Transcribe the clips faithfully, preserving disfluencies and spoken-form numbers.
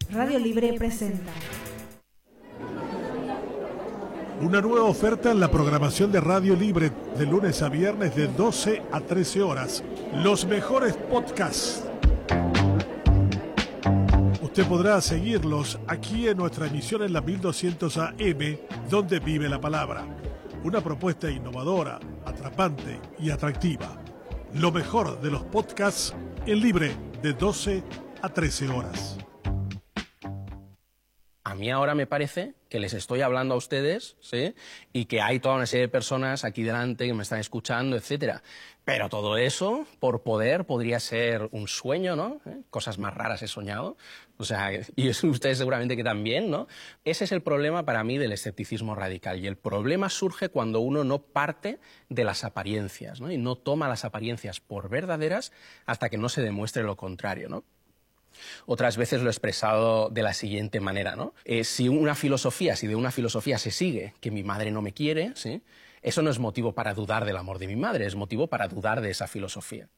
Radio Libre presenta una nueva oferta en la programación de Radio Libre de lunes a viernes de doce a trece horas. Los mejores podcasts. Usted podrá seguirlos aquí en nuestra emisión en la mil doscientos A M, donde vive la palabra. Una propuesta innovadora, atrapante y atractiva. Lo mejor de los podcasts en Libre de doce a trece horas. A mí ahora me parece que les estoy hablando a ustedes, ¿sí? Y que hay toda una serie de personas aquí delante que me están escuchando, etcétera. Pero todo eso, por poder, podría ser un sueño, ¿no? ¿Eh? Cosas más raras he soñado. O sea, y ustedes seguramente que también, ¿no? Ese es el problema para mí del escepticismo radical. Y el problema surge cuando uno no parte de las apariencias, ¿no? Y no toma las apariencias por verdaderas hasta que no se demuestre lo contrario, ¿no? Otras veces lo he expresado de la siguiente manera, ¿no? Eh, si una filosofía, si de una filosofía se sigue que mi madre no me quiere, ¿sí? Eso no es motivo para dudar del amor de mi madre, es motivo para dudar de esa filosofía.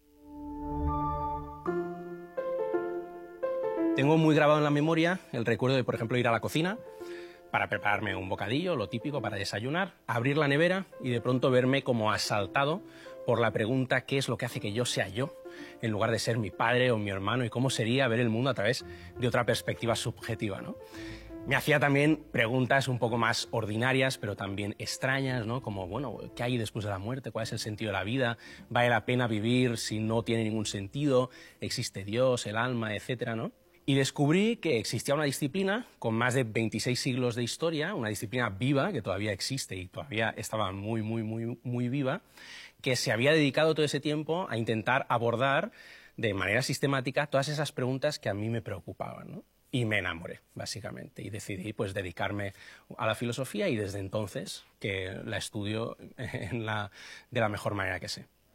Tengo muy grabado en la memoria el recuerdo de, por ejemplo, ir a la cocina para prepararme un bocadillo, lo típico para desayunar, abrir la nevera y de pronto verme como asaltado por la pregunta ¿qué es lo que hace que yo sea yo? En lugar de ser mi padre o mi hermano, y cómo sería ver el mundo a través de otra perspectiva subjetiva, ¿no? Me hacía también preguntas un poco más ordinarias, pero también extrañas, ¿no? Como, bueno, ¿qué hay después de la muerte? ¿Cuál es el sentido de la vida? ¿Vale la pena vivir si no tiene ningún sentido? ¿Existe Dios, el alma, etcétera, ¿no? Y descubrí que existía una disciplina con más de veintiséis siglos de historia, una disciplina viva, que todavía existe y todavía estaba muy, muy, muy, muy viva, que se había dedicado todo ese tiempo a intentar abordar de manera sistemática todas esas preguntas que a mí me preocupaban, ¿no? Y me enamoré, básicamente, y decidí pues dedicarme a la filosofía y desde entonces que la estudio en la, de la mejor manera que sé.